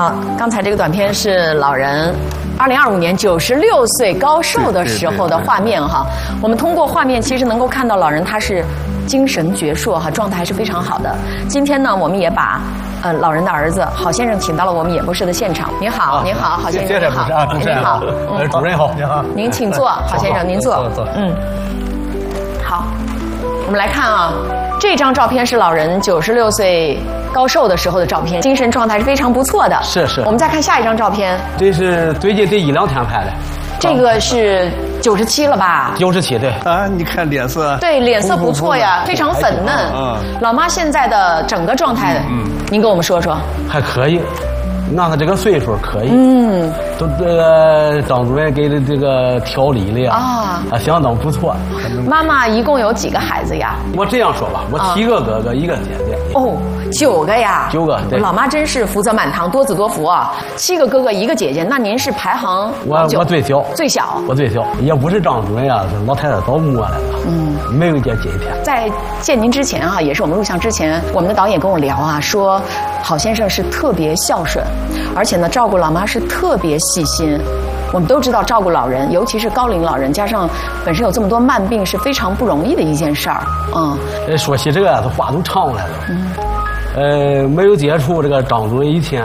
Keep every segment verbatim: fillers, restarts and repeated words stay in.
好，刚才这个短片是老人二零二五年九十六岁高寿的时候的画面哈。我们通过画面其实能够看到老人他是精神矍铄哈，状态还是非常好的。今天呢，我们也把呃老人的儿子郝先生请到了我们演播室的现场。您好，啊、您好，郝先生，您好， 啊，主持人好，呃，主任好，您好， 您请坐，郝先生，您坐， 坐， 嗯，好，我们来看啊，这张照片是老人九十六岁高寿的时候的照片，精神状态是非常不错的。 是是。 我们再看下一张照片， 这是最近这一两天拍的。 这个是九十七了吧？ 九十七，对。 啊，你看脸色。 对，脸色不错呀，非常粉嫩。嗯。老妈现在的整个状态，嗯，您跟我们说说。 还可以，那他这个岁数可以。嗯。都这个张主任给的这个调理的啊，啊，相当不错。 妈妈一共有几个孩子呀？ 我这样说吧，我七个哥哥，一个姐姐。 哦，九个呀！ 九个，对。 老妈真是福泽满堂，多子多福啊！七个哥哥，一个姐姐，那您是排行？ 我我最小。 最小。 我最小，也不是张主任啊，是老太太早摸来了。嗯。没有见今天。 在见您之前啊，也是我们录像之前，我们的导演跟我聊啊，说郝先生是特别孝顺，而且呢，照顾老妈是特别细心。我们都知道，照顾老人，尤其是高龄老人，加上本身有这么多慢病，是非常不容易的一件事儿。嗯。 呃，说起这个，他话都唱来了。嗯。呃，没有接触这个张主任以前，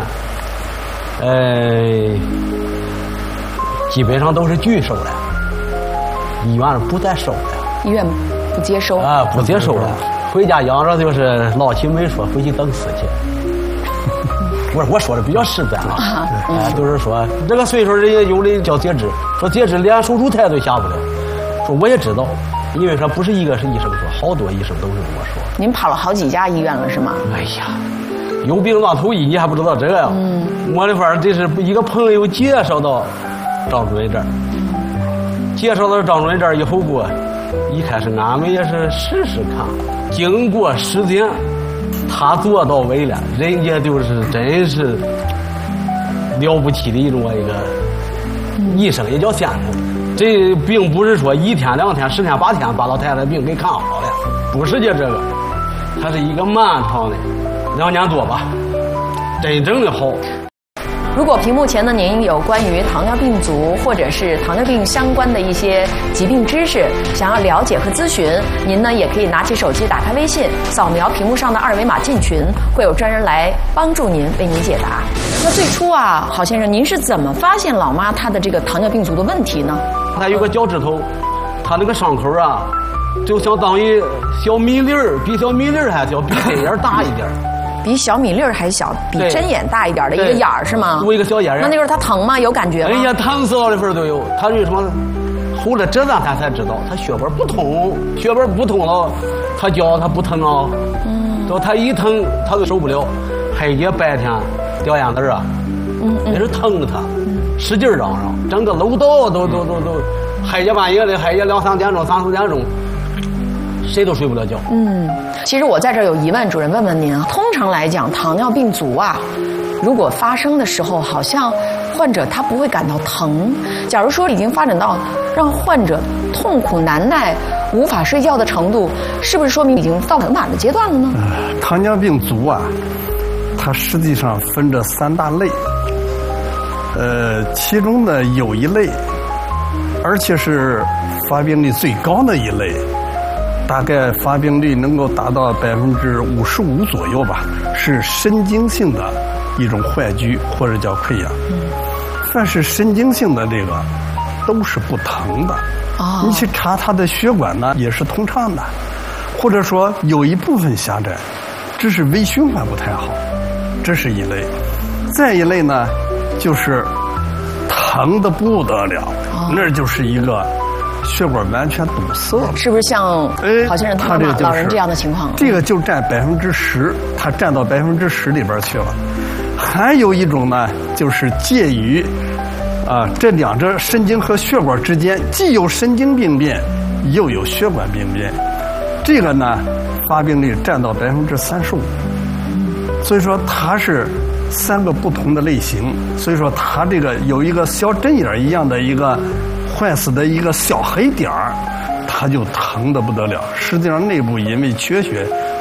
呃，基本上都是拒收的，医院是不再收的。 医院不接收啊，不接收了。回家养着就是唠起没说，回去等死去。不是我说的比较实在啊，啊、呃，都是说这个岁数人家有的叫截肢，说截肢连手术台都下不了。说我也知道，因为说不是一个是医生说，好多医生都是跟我说。 您跑了好几家医院了是吗？ 哎呀，有病乱投医，你还不知道这个呀？嗯。我的话这是一个朋友介绍到张主任这儿，介绍到张主任这儿以后过，一开始俺们也是试试看，经过时间。他做到位了，人家就是真是了不起的一种一个医生，也叫先生。这并不是说一天两天十天八天把老太太病给看好了，不是就这个，它是一个漫长的两年多吧，真正的好。 如果屏幕前的您有关于糖尿病足或者是糖尿病相关的一些疾病知识，想要了解和咨询，您呢也可以拿起手机，打开微信，扫描屏幕上的二维码进群，会有专人来帮助您，为您解答。那最初啊，郝先生，您是怎么发现老妈她的这个糖尿病足的问题呢？ 她有个脚趾头，她那个伤口啊，就相当于小米粒儿，比小米粒儿还小，比针眼大一点。 比小米粒儿还小，比针眼大一点的一个眼儿是吗？ 多一个小眼儿。 那那时候他疼吗？有感觉吗？ 哎呀，疼死了的份都有。他为什么？后来这两天才知道，他血管不通，血管不通了，他脚他不疼啊。嗯。到他一疼，他都受不了，黑夜白天掉眼泪啊。嗯嗯。那是疼着他，使劲嚷嚷，整个楼道都都都都，黑夜半夜的，黑夜两三点钟、三四点钟。谁都睡不了觉。嗯， 其实我在这儿有疑问，主任问问您啊。通常来讲，糖尿病足啊，如果发生的时候，好像患者他不会感到疼。假如说已经发展到让患者痛苦难耐、无法睡觉的程度，是不是说明已经到很晚的阶段了呢？ 呃、糖尿病足啊，它实际上分着三大类，呃，其中呢有一类，而且是发病率最高的一类。大概发病率能够达到百分之五十五左右吧，是神经性的一种坏疽或者叫溃疡。凡是神经性的这个，都是不疼的。哦。你去查它的血管呢，也是通畅的，或者说有一部分狭窄，只是微循环不太好，这是一类。再一类呢，就是疼得不得了，哦、那就是一个。血管完全堵塞了， 是不是像郝先生他们老人这样的情况？ 这个就占百分之十，它占到百分之十里边去了。还有一种呢，就是介于啊这两者神经和血管之间，既有神经病变，又有血管病变。这个呢，发病率占到百分之三十五。所以说它是三个不同的类型。所以说它这个有一个小针眼一样的一个。坏死的一个小黑点儿，它就疼得不得了。实际上内部因为缺血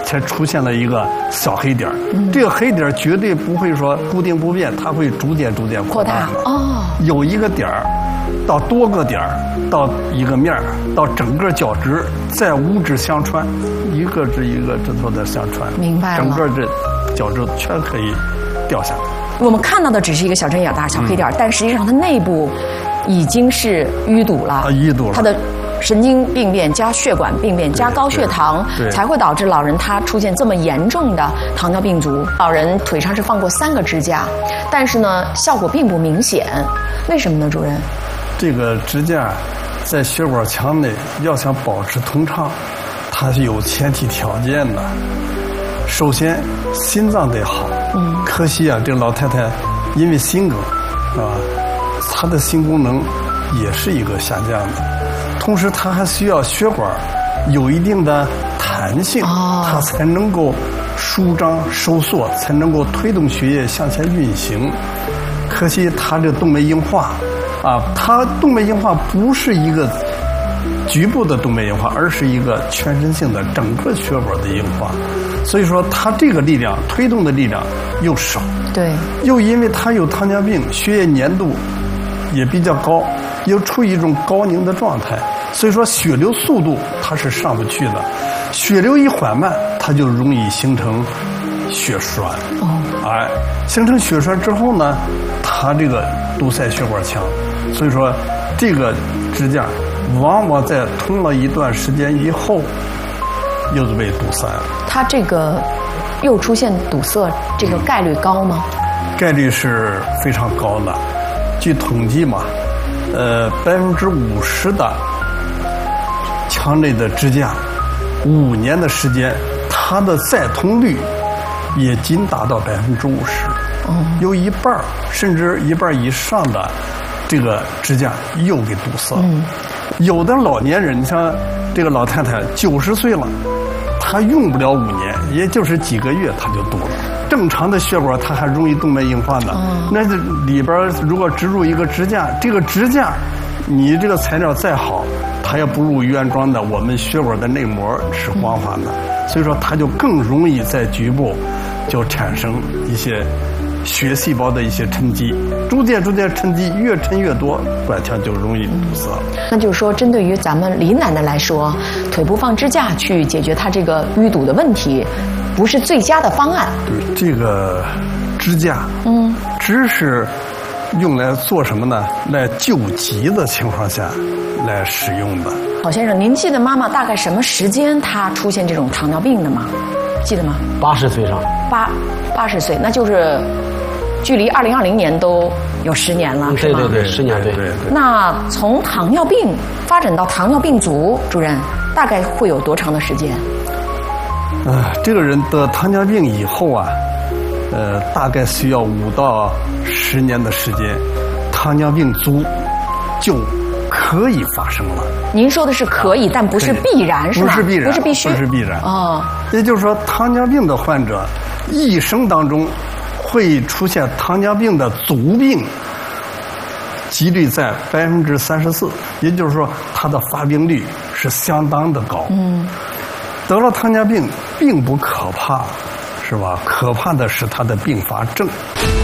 才出现了一个小黑点儿。嗯、这个黑点儿绝对不会说固定不变，它会逐渐逐渐扩大。 哦， 有一个点儿，到多个点儿，到一个面儿，到整个角质，再五指相穿，一个指一个指头的相穿。 明白了。 整个这角质全可以掉下来。 我们看到的只是一个小针眼大小黑点儿，嗯、但实际上它内部已经是淤堵了。 啊，淤堵了。 它的神经病变加血管病变加高血糖，才会导致老人他出现这么严重的糖尿病足。老人腿上是放过三个支架，但是呢，效果并不明显。为什么呢，主任？ 这个支架在血管腔内要想保持通畅，它是有前提条件的。首先，心脏得好。嗯。可惜啊，这个老太太因为心梗，啊，她的心功能也是一个下降的。同时，它还需要血管有一定的弹性，哦、它才能够舒张收缩，才能够推动血液向前运行。可惜它这动脉硬化，啊，它动脉硬化不是一个局部的动脉硬化，而是一个全身性的整个血管的硬化。所以说，它这个力量推动的力量又少， 对， 又因为它有糖尿病，血液粘度也比较高，又处于一种高凝的状态。所以说血流速度它是上不去的，血流一缓慢，它就容易形成血栓。哦，哎，形成血栓之后呢，它这个堵塞血管腔，所以说这个支架往往在通了一段时间以后，又是被堵塞了。 它这个又出现堵塞，这个概率高吗？ 概率是非常高的，据统计嘛，呃，百分之五十的。腔内的支架，五年的时间，它的再通率也仅达到百分之五十，有一半甚至一半以上的这个支架又给堵塞了。嗯、有的老年人，你像这个老太太九十岁了，她用不了五年，也就是几个月她就堵了。正常的血管它还容易动脉硬化呢，嗯、那这里边如果植入一个支架，这个支架你这个材料再好，它也不如原装的我们血管的内膜是光滑的，嗯、所以说它就更容易在局部就产生一些血细胞的一些沉积，逐渐逐渐沉积，越沉越多，管腔就容易堵塞。 那就是说，针对于咱们李奶奶来说，腿部放支架去解决她这个淤堵的问题，不是最佳的方案。 对，这个支架，嗯，只是用来做什么呢？来救急的情况下来使用的。 郝先生，您记得妈妈大概什么时间她出现这种糖尿病的吗？记得吗？ 八十岁上。 八八十岁，那就是距离二零二零年都有十年了， 对对对，十年对对对。 那从糖尿病发展到糖尿病足，主任大概会有多长的时间？ 啊，这个人得糖尿病以后啊，呃，大概需要五到十年的时间，糖尿病足就可以发生了。 您说的是可以，但不是必然，是吧？ 不是必然， 不是必须， 不是必然。 哦， 也就是说，糖尿病的患者一生当中会出现糖尿病的足病，几率在百分之三十四，也就是说，它的发病率是相当的高。嗯。得了糖尿病并不可怕，是吧？可怕的是它的并发症。